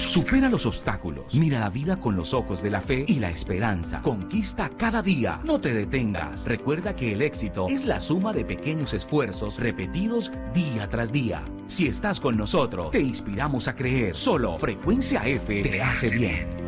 Supera los obstáculos, mira la vida con los ojos de la fe y la esperanza. Conquista cada día, no te detengas. Recuerda que el éxito es la suma de pequeños esfuerzos repetidos día tras día. Si estás con nosotros, te inspiramos a creer. Solo Frecuencia F te hace bien.